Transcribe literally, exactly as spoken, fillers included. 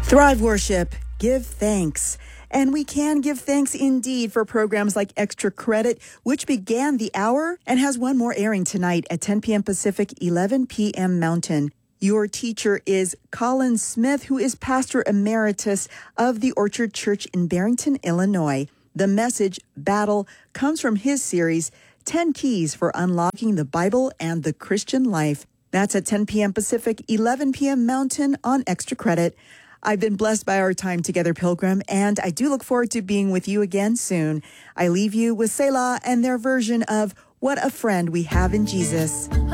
Thrive Worship, give thanks. And we can give thanks indeed for programs like Extra Credit, which began the hour and has one more airing tonight at ten p.m. Pacific, eleven p.m. Mountain. Your teacher is Colin Smith, who is pastor emeritus of the Orchard Church in Barrington, Illinois. The message, Battle, comes from his series, ten Keys for Unlocking the Bible and the Christian Life. That's at ten p.m. Pacific, eleven p.m. Mountain on Extra Credit. I've been blessed by our time together, Pilgrim, and I do look forward to being with you again soon. I leave you with Selah and their version of What a Friend We Have in Jesus.